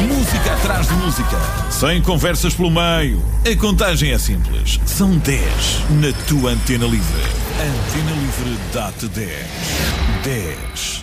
Música atrás de música, sem conversas pelo meio. A contagem é simples. São 10 na tua Antena Livre. Antena Livre dá-te 10. 10.